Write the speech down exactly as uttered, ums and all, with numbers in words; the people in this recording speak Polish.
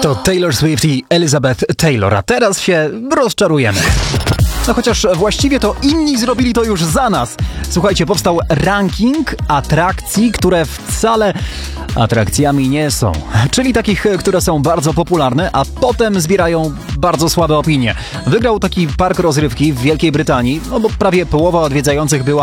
To Taylor Swift i Elizabeth Taylor, a teraz się rozczarujemy. No chociaż właściwie to inni zrobili to już za nas. Słuchajcie, powstał ranking atrakcji, które wcale atrakcjami nie są. Czyli takich, które są bardzo popularne, a potem zbierają bardzo słabe opinie. Wygrał taki park rozrywki w Wielkiej Brytanii, no bo prawie połowa odwiedzających była